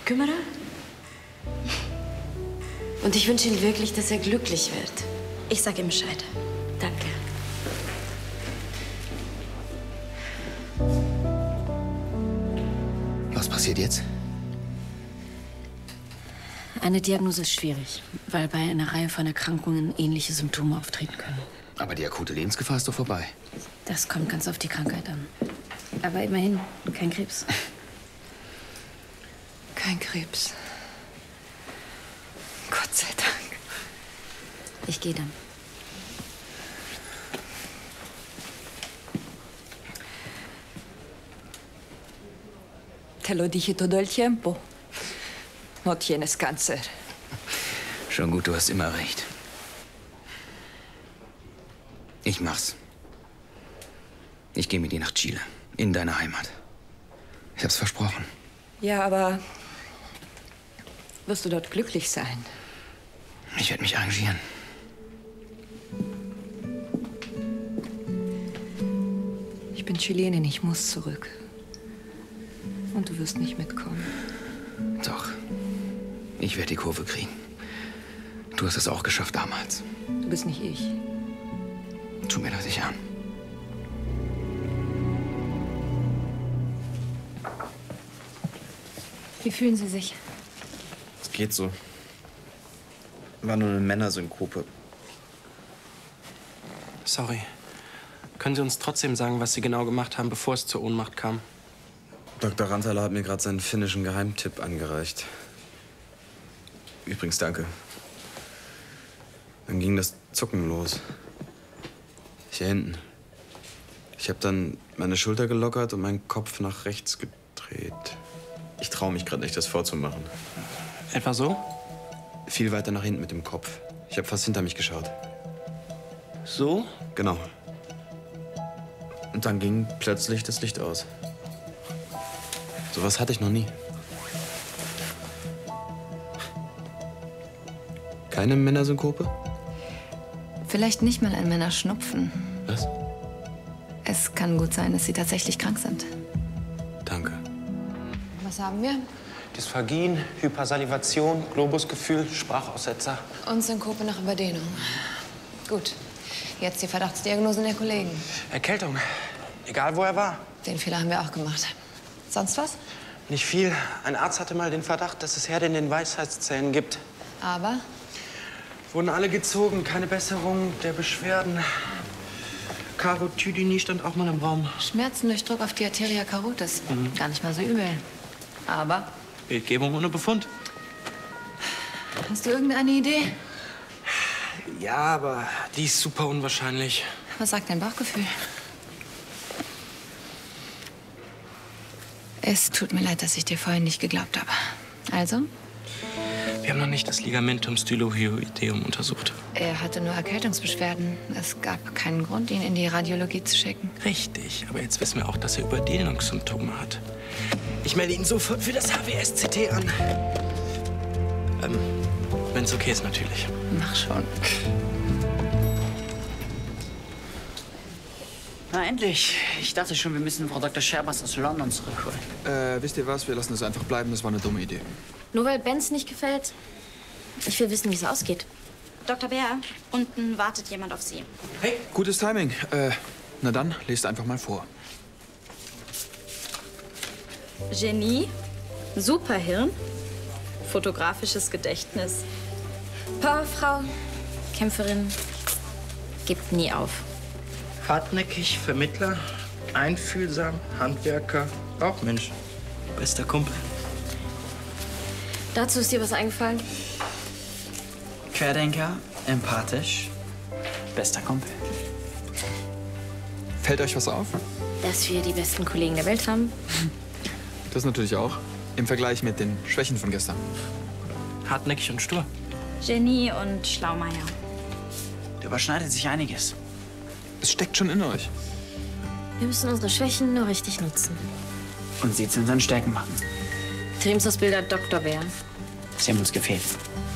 kümmere. Und ich wünsche ihm wirklich, dass er glücklich wird. Ich sage ihm Bescheid. Danke. Was passiert jetzt? Eine Diagnose ist schwierig, weil bei einer Reihe von Erkrankungen ähnliche Symptome auftreten können. Aber die akute Lebensgefahr ist doch vorbei. Das kommt ganz auf die Krankheit an. Aber immerhin kein Krebs. Kein Krebs. Gott sei Dank. Ich gehe dann. Te lo dije todo el tiempo. No tienes cáncer. Schon gut, du hast immer recht. Ich mach's. Ich gehe mit dir nach Chile, in deine Heimat. Ich hab's versprochen. Ja, aber wirst du dort glücklich sein? Ich werde mich arrangieren. Ich bin Chilenin, ich muss zurück. Und du wirst nicht mitkommen. Doch. Ich werde die Kurve kriegen. Du hast es auch geschafft damals. Du bist nicht ich. Tu mir das nicht an. Wie fühlen Sie sich? Es geht so. War nur eine Männersynkope. Sorry. Können Sie uns trotzdem sagen, was Sie genau gemacht haben, bevor es zur Ohnmacht kam? Dr. Rantala hat mir gerade seinen finnischen Geheimtipp angereicht. Übrigens, danke. Dann ging das Zucken los. Hier hinten. Ich habe dann meine Schulter gelockert und meinen Kopf nach rechts gedreht. Ich traue mich gerade nicht, das vorzumachen. Etwa so? Viel weiter nach hinten mit dem Kopf. Ich habe fast hinter mich geschaut. So? Genau. Und dann ging plötzlich das Licht aus. Sowas hatte ich noch nie. Keine Männersynkope? Vielleicht nicht mal ein Männerschnupfen. Was? Es kann gut sein, dass Sie tatsächlich krank sind. Danke. Was haben wir? Dysphagien, Hypersalivation, Globusgefühl, Sprachaussetzer. Und Synkope nach Überdehnung. Gut. Jetzt die Verdachtsdiagnosen der Kollegen. Erkältung. Egal, wo er war. Den Fehler haben wir auch gemacht. Sonst was? Nicht viel. Ein Arzt hatte mal den Verdacht, dass es Herde in den Weisheitszähnen gibt. Aber? Wurden alle gezogen. Keine Besserung der Beschwerden. Carotidynie stand auch mal im Raum. Schmerzen durch Druck auf die Arteria carotis. Gar nicht mal so übel. Aber? Bildgebung ohne Befund. Hast du irgendeine Idee? Ja, aber die ist super unwahrscheinlich. Was sagt dein Bauchgefühl? Es tut mir leid, dass ich dir vorhin nicht geglaubt habe. Also? Wir haben noch nicht das Ligamentum stylohyoideum untersucht. Er hatte nur Erkältungsbeschwerden. Es gab keinen Grund, ihn in die Radiologie zu schicken. Richtig, aber jetzt wissen wir auch, dass er Überdehnungssymptome hat. Ich melde ihn sofort für das HWS-CT an. Wenn es okay ist, natürlich. Mach schon. Na, endlich. Ich dachte schon, wir müssen Frau Dr. Scherbers aus London zurückholen. Wisst ihr was? Wir lassen es einfach bleiben. Das war eine dumme Idee. Nur weil Ben's nicht gefällt? Ich will wissen, wie es ausgeht. Dr. Bär, unten wartet jemand auf Sie. Hey, gutes Timing. Na dann, lest einfach mal vor. Genie, Superhirn, fotografisches Gedächtnis. Powerfrau, Kämpferin, gibt nie auf. Hartnäckig, Vermittler, einfühlsam, Handwerker, auch Mensch. Bester Kumpel. Dazu ist dir was eingefallen? Querdenker, empathisch, bester Kumpel. Fällt euch was auf? Dass wir die besten Kollegen der Welt haben. Das natürlich auch. Im Vergleich mit den Schwächen von gestern. Hartnäckig und stur. Genie und Schlaumeier. Da überschneidet sich einiges. Es steckt schon in euch. Wir müssen unsere Schwächen nur richtig nutzen. Und sie zu unseren Stärken machen. Interimsausbilder Dr. Bär. Sie haben uns gefehlt.